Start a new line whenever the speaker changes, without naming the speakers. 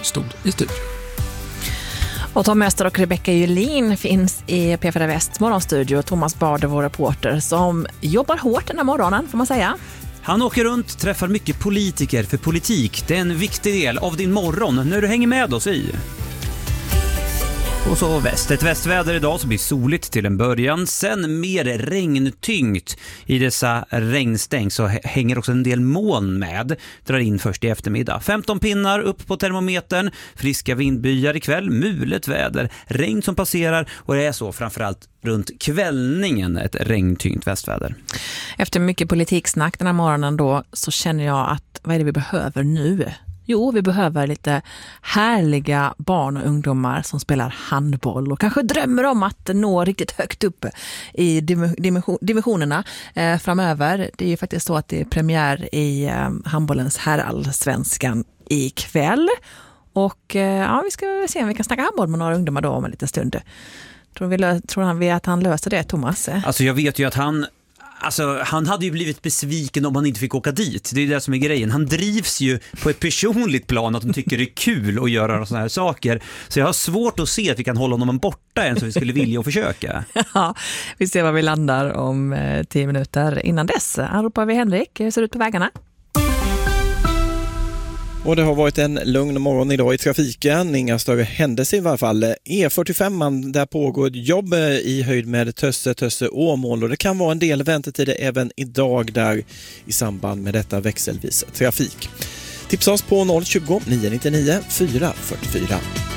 stod i studion.
Och Tom Öster och Rebecca Julin finns i P4 Väst morgonstudio. Thomas Bard, vår reporter, som jobbar hårt den här morgonen, får man säga.
Han åker runt, träffar mycket politiker, för politik, det är en viktig del av din morgon när du hänger med oss i. Och så väst. Ett västväder idag som blir soligt till en början. Sen mer regntyngt. I dessa regnstäng så hänger också en del moln med. Drar in först i eftermiddag. 15 pinnar upp på termometern. Friska vindbyar ikväll. Mulet väder. Regn som passerar. Och det är så framförallt runt kvällningen ett regntyngt västväder.
Efter mycket politiksnack den här morgonen då så känner jag att vad är det vi behöver nu? Jo, vi behöver lite härliga barn och ungdomar som spelar handboll och kanske drömmer om att nå riktigt högt upp i divisionerna framöver. Det är ju faktiskt så att det är premiär i handbollens herrallsvenskan ikväll. Och ja, vi ska se om vi kan snacka handboll med några ungdomar då om en liten stund. Tror han att han löser det, Thomas?
Alltså jag vet ju att han hade ju blivit besviken om han inte fick åka dit. Det är det som är grejen. Han drivs ju på ett personligt plan att de tycker det är kul att göra såna här saker. Så jag har svårt att se att vi kan hålla honom borta än så vi skulle vilja och försöka.
Ja, vi ser var vi landar om 10 minuter. Innan dess anropar vi Henrik. Hur ser det ut på vägarna?
Och det har varit en lugn morgon idag i trafiken. Inga större händelser i varje fall. E45, där pågår ett jobb i höjd med Tösse Åmål. Och det kan vara en del väntetider även idag där i samband med detta växelvis trafik. Tipsa oss på 020 999 444.